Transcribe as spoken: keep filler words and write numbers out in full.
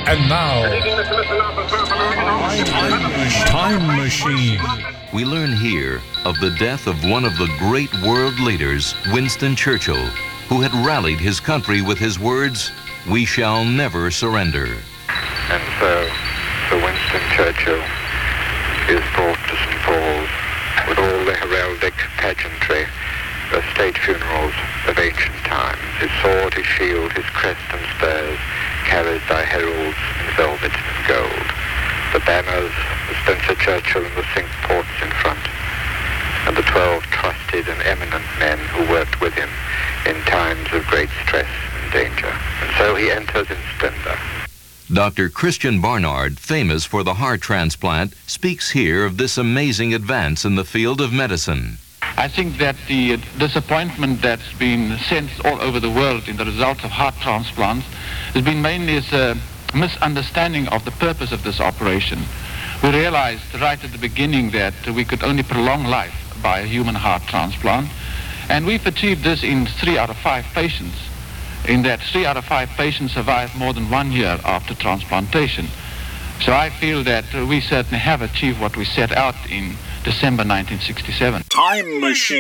And now, Time Machine. We learn here of the death of one of the great world leaders, Winston Churchill, who had rallied his country with his words, "We shall never surrender." And so, Sir Winston Churchill is brought to Saint Paul's with all the heraldic pageantry of state funerals of ancient times. His sword, his shield, his crest and spurs, carried by heralds in velvet and gold. The banners, the Spencer Churchill and the Cinque Ports in front, and the twelve trusted and eminent men who worked with him in times of great stress and danger. And so he enters in splendor. Doctor Christian Barnard, famous for the heart transplant, speaks here of this amazing advance in the field of medicine. I think that the disappointment that's been sensed all over the world in the results of heart transplants has been mainly as a misunderstanding of the purpose of this operation. We realized right at the beginning that we could only prolong life by a human heart transplant, and we've achieved this in three out of five patients, in that three out of five patients survive more than one year after transplantation. So I feel that we certainly have achieved what we set out in December nineteen sixty-seven. Time Machine.